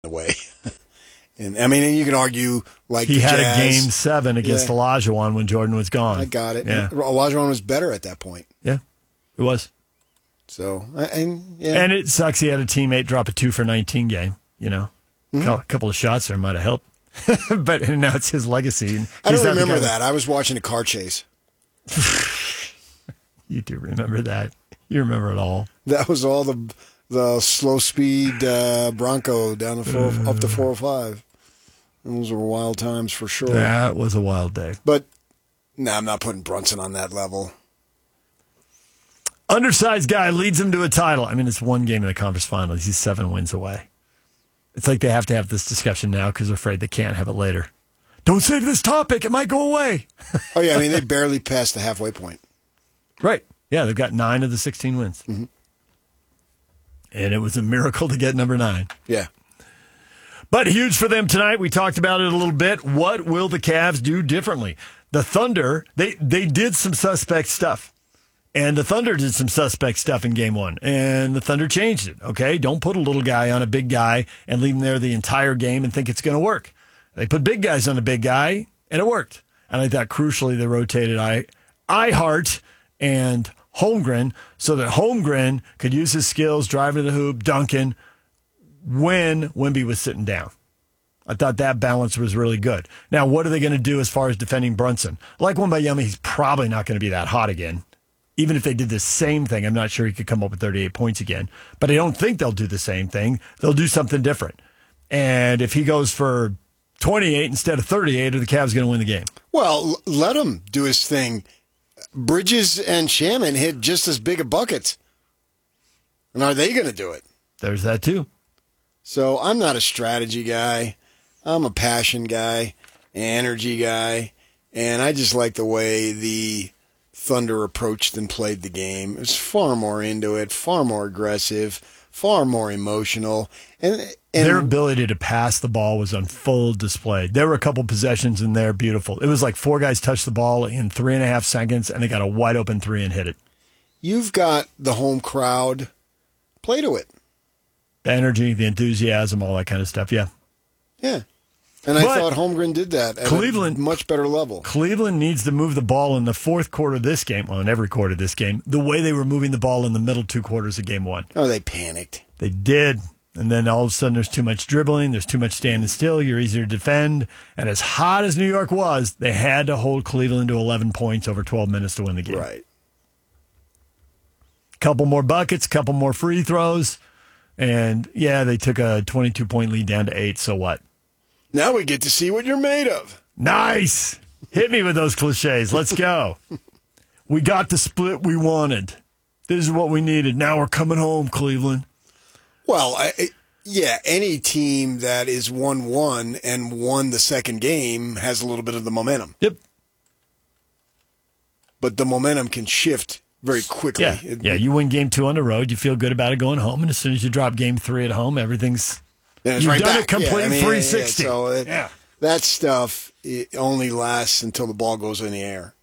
way. And I mean, you can argue like he had Jazz. a game 7 against Olajuwon when Jordan was gone. I got it. Yeah. Olajuwon was better at that point. Yeah, it was. So, and it sucks he had a teammate drop a 2 for 19 game, A couple of shots there might have helped. But now it's his legacy. I don't remember that. I was watching a car chase. You do remember that. You remember it all. That was all the slow speed Bronco down up to 405. Those were wild times for sure. That was a wild day. But no, I'm not putting Brunson on that level. Undersized guy leads him to a title. I mean, it's one game in the conference finals. He's 7 wins away. It's like they have to have this discussion now because they're afraid they can't have it later. Don't save this topic. It might go away. Oh, yeah. I mean, they barely passed the halfway point. Right. Yeah, they've got 9 of the 16 wins. Mm-hmm. And it was a miracle to get number 9. Yeah. But huge for them tonight. We talked about it a little bit. What will the Cavs do differently? The Thunder, they did some suspect stuff. And the Thunder did some suspect stuff in game 1. And the Thunder changed it, okay? Don't put a little guy on a big guy and leave him there the entire game and think it's going to work. They put big guys on a big guy, and it worked. And I thought, crucially, they rotated Ihart and Holmgren so that Holmgren could use his skills, drive to the hoop, dunking, when Wemby was sitting down. I thought that balance was really good. Now, what are they going to do as far as defending Brunson? Like Wembanyama, he's probably not going to be that hot again. Even if they did the same thing, I'm not sure he could come up with 38 points again. But I don't think they'll do the same thing. They'll do something different. And if he goes for 28 instead of 38, are the Cavs going to win the game? Well, let him do his thing. Bridges and Shaman hit just as big a buckets. And are they going to do it? There's that too. So I'm not a strategy guy. I'm a passion guy, energy guy. And I just like the way the Thunder approached and played the game. It was far more into it, far more aggressive, far more emotional. And their ability to pass the ball was on full display. There were a couple possessions in there, beautiful. It was like 4 guys touched the ball in 3.5 seconds, and they got a wide open 3 and hit it. You've got the home crowd. Play to it. The energy, the enthusiasm, all that kind of stuff, yeah. Yeah. And I thought Holmgren did that at a much better level. Cleveland needs to move the ball in the fourth quarter of this game, well, in every quarter of this game, the way they were moving the ball in the middle 2 quarters of game 1. Oh, they panicked. They did. And then all of a sudden there's too much dribbling, there's too much standing still, you're easier to defend. And as hot as New York was, they had to hold Cleveland to 11 points over 12 minutes to win the game. Right. Couple more buckets, couple more free throws. And, yeah, they took a 22-point lead down to 8, so what? Now we get to see what you're made of. Nice. Hit me with those cliches. Let's go. We got the split we wanted. This is what we needed. Now we're coming home, Cleveland. Well, any team that is 1-1 and won the second game has a little bit of the momentum. Yep. But the momentum can shift very quickly. Yeah, you win game 2 on the road, you feel good about it going home, and as soon as you drop game 3 at home, everything's... You've right done back. It complete 360. So that stuff it only lasts until the ball goes in the air.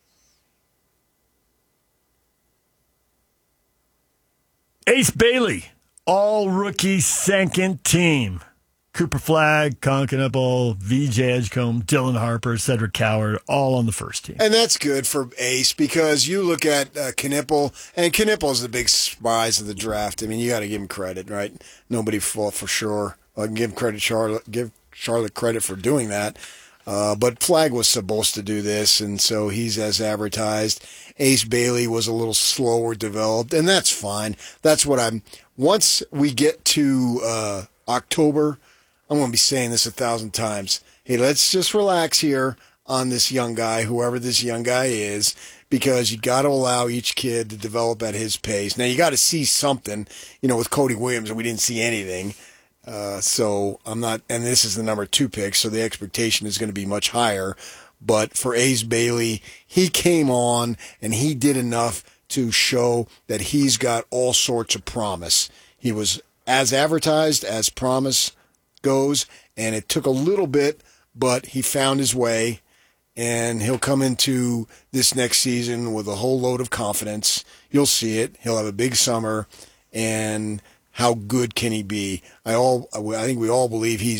Ace Bailey, all-rookie second team. Cooper Flagg, Conkinable, VJ Edgecombe, Dylan Harper, Cedric Coward, all on the first team. And that's good for Ace because you look at Knipple, and Knipple is the big surprise of the draft. I mean, you got to give him credit, right? Nobody fought for sure. I can give Charlotte credit for doing that. But Flagg was supposed to do this, and so he's as advertised. Ace Bailey was a little slower developed, and that's fine. That's what once we get to October, I'm going to be saying this 1,000 times. Hey, let's just relax here on this young guy, whoever this young guy is, because you got to allow each kid to develop at his pace. Now, you got to see something. With Cody Williams, we didn't see anything. So I'm not, and this is the number 2 pick, so the expectation is going to be much higher. But for Ace Bailey, he came on and he did enough to show that he's got all sorts of promise. He was as advertised as promise goes, and it took a little bit, but he found his way, and he'll come into this next season with a whole load of confidence. You'll see it. He'll have a big summer, and how good can he be? I think we all believe he's